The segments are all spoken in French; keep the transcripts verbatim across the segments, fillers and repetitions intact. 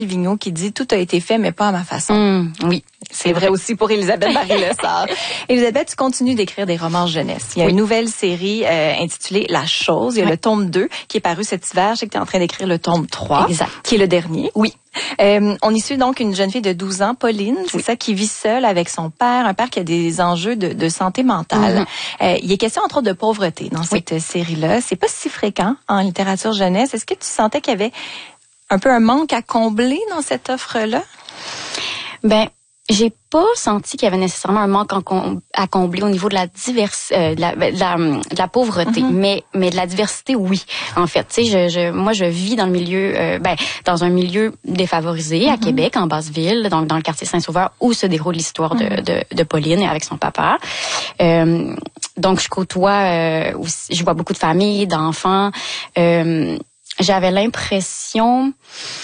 Vigneault qui dit « Tout a été fait, mais pas à ma façon mmh, ». Oui. C'est vrai aussi pour Elisabeth Barry-Lessard. Elisabeth, tu continues d'écrire des romans jeunesse. Il y a oui. une nouvelle série euh, intitulée La Chose. Il y a oui. le tome deux qui est paru cet hiver. Je sais que tu es en train d'écrire le tome trois, exact. qui est le dernier. Oui. Euh, on y suit donc une jeune fille de douze ans, Pauline, c'est oui. ça, qui vit seule avec son père, un père qui a des enjeux de, de santé mentale. Mm-hmm. Euh, il est question entre autres de pauvreté dans cette oui. série-là. C'est pas si fréquent en littérature jeunesse. Est-ce que tu sentais qu'il y avait un peu un manque à combler dans cette offre-là? Ben, j'ai pas senti qu'il y avait nécessairement un manque à combler au niveau de la diversité, euh, de, la, de, la, de la pauvreté, mm-hmm. mais mais de la diversité, oui. En fait, tu sais, je, je, moi, je vis dans le milieu, euh, ben, dans un milieu défavorisé à mm-hmm. Québec, en Basse-Ville, donc dans le quartier Saint-Sauveur, où se déroule l'histoire mm-hmm. de, de, de Pauline avec son papa. Euh, donc, je côtoie, euh, aussi, je vois beaucoup de familles, d'enfants. Euh, j'avais l'impression,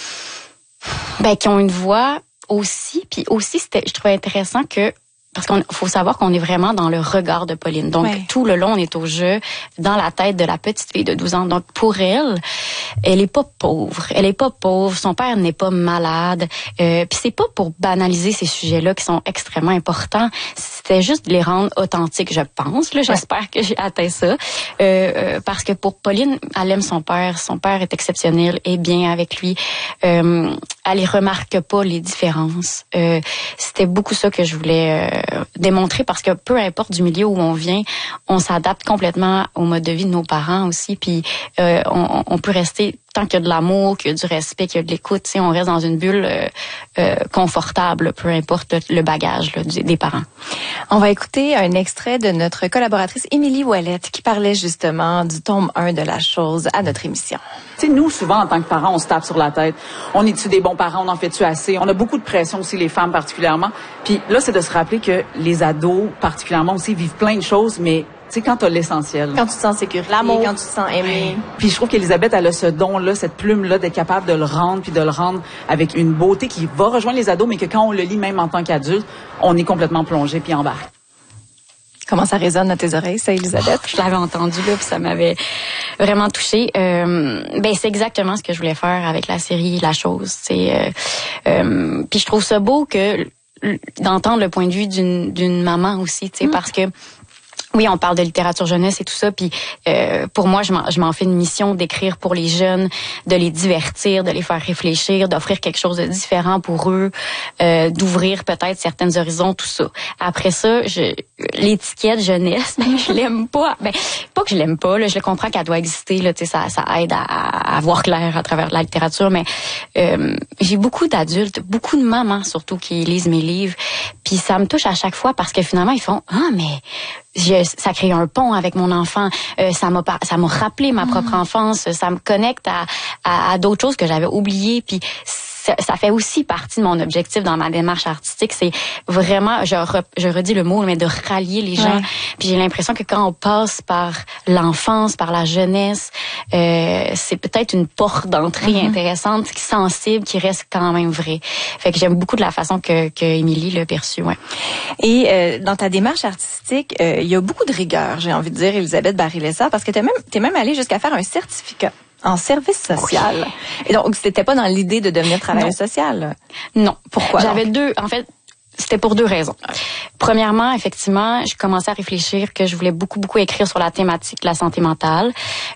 ben, qu'ils ont une voix aussi, puis aussi c'était, je trouvais intéressant que parce qu'on faut savoir qu'on est vraiment dans le regard de Pauline. Donc ouais. tout le long on est au jeu dans la tête de la petite fille de douze ans. Donc pour elle, elle est pas pauvre, elle est pas pauvre, son père n'est pas malade. Euh, puis c'est pas pour banaliser ces sujets-là qui sont extrêmement importants. C'était juste de les rendre authentiques, je pense. Là, j'espère ouais. que j'ai atteint ça. Euh, euh, parce que pour Pauline, elle aime son père, son père est exceptionnel, est bien avec lui. Euh, elle ne remarque pas les différences. Euh, c'était beaucoup ça que je voulais euh, démontrer parce que peu importe du milieu où on vient, on s'adapte complètement au mode de vie de nos parents aussi. Puis euh, on, on peut rester tant qu'il y a de l'amour, qu'il y a du respect, qu'il y a de l'écoute, tu sais, on reste dans une bulle euh, euh, confortable, peu importe le, le bagage là, du, des parents. On va écouter un extrait de notre collaboratrice Émilie Ouellette qui parlait justement du tome un de La Chose à notre émission. Tu sais, nous, souvent, en tant que parents, on se tape sur la tête. On est-tu des bons parents? On en fait-tu assez? On a beaucoup de pression aussi, les femmes particulièrement. Puis là, c'est de se rappeler que les ados, particulièrement aussi, vivent plein de choses, mais tu sais, quand t'as l'essentiel. Quand tu te sens sécurité, l'amour, quand tu te sens aimé. Puis je trouve qu'Élisabeth, elle a ce don-là, cette plume-là, d'être capable de le rendre, puis de le rendre avec une beauté qui va rejoindre les ados, mais que quand on le lit, même en tant qu'adulte, on est complètement plongé puis embarqué. Comment ça résonne à tes oreilles, ça, Elisabeth? Je l'avais entendu là, puis ça m'avait vraiment touchée. Euh, ben c'est exactement ce que je voulais faire avec la série La Chose. C'est euh, euh, puis je trouve ça beau que d'entendre le point de vue d'une d'une maman aussi, tu sais, mmh. parce que oui, on parle de littérature jeunesse et tout ça, puis euh, pour moi, je m'en, je m'en fais une mission d'écrire pour les jeunes, de les divertir, de les faire réfléchir, d'offrir quelque chose de différent pour eux, euh, d'ouvrir peut-être certains horizons, tout ça. Après ça, je, l'étiquette jeunesse, ben, je l'aime pas. Ben, pas que je l'aime pas, là, je le comprends qu'elle doit exister, là, tu sais, ça, ça aide à, à voir clair à travers la littérature, mais euh, j'ai beaucoup d'adultes, beaucoup de mamans surtout qui lisent mes livres, puis ça me touche à chaque fois parce que finalement ils font ah mais Je, ça crée un pont avec mon enfant. Euh, ça m'a ça m'a rappelé ma propre enfance. Ça me connecte à, à, à d'autres choses que j'avais oubliées. Puis ça, ça fait aussi partie de mon objectif dans ma démarche artistique. C'est vraiment, je, re, je redis le mot, mais de rallier les gens. Ouais. Puis j'ai l'impression que quand on passe par l'enfance, par la jeunesse, euh, c'est peut-être une porte d'entrée mm-hmm. intéressante, sensible, qui reste quand même vraie. Fait que j'aime beaucoup de la façon que, que Émilie l'a perçue. Ouais. Et euh, dans ta démarche artistique, euh, il y a beaucoup de rigueur, j'ai envie de dire, Elisabeth Barry-Lessard, parce que t'es même, t'es même allée jusqu'à faire un certificat en service social. Oui. Et donc, c'était pas dans l'idée de devenir travailleuse sociale? Non. Pourquoi? J'avais donc? deux, en fait, c'était pour deux raisons. Premièrement, effectivement, je commençais à réfléchir que je voulais beaucoup, beaucoup écrire sur la thématique de la santé mentale.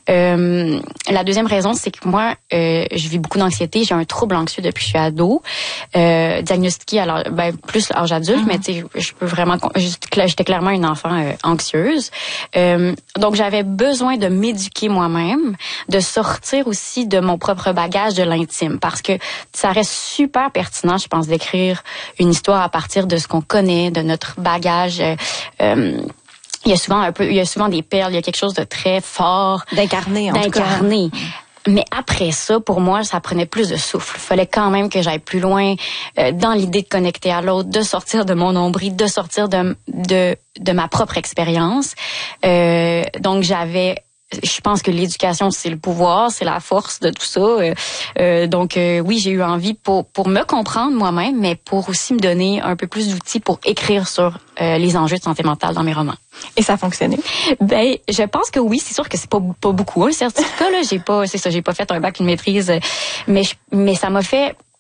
Euh, la deuxième raison, c'est que moi, euh, je vis beaucoup d'anxiété. J'ai un trouble anxieux depuis que je suis ado. Euh, diagnostiqué à l'âge, ben, plus l'âge adulte, mm-hmm. mais tu sais, je peux vraiment, j'étais clairement une enfant euh, anxieuse. Euh, donc, j'avais besoin de m'éduquer moi-même, de sortir aussi de mon propre bagage de l'intime, parce que ça reste super pertinent, je pense, d'écrire une histoire à partir de ce qu'on connaît, de notre bagage. Euh, euh, il y a souvent un peu, il y a souvent des perles, il y a quelque chose de très fort. D'incarné, en D'incarné. Tout cas. Mais après ça, pour moi, ça prenait plus de souffle. Il fallait quand même que j'aille plus loin euh, dans l'idée de connecter à l'autre, de sortir de mon nombril, de sortir de, de, de ma propre expérience. Euh, donc, j'avais... Je pense que l'éducation, c'est le pouvoir, c'est la force de tout ça. Euh, euh, donc, euh, oui, j'ai eu envie pour pour me comprendre moi-même, mais pour aussi me donner un peu plus d'outils pour écrire sur euh, les enjeux de santé mentale dans mes romans. Et ça a fonctionné? Ben, je pense que oui. C'est sûr que c'est pas pas beaucoup un certificat là. J'ai pas, c'est ça, j'ai pas fait un bac, une maîtrise, mais je, mais ça m'a fait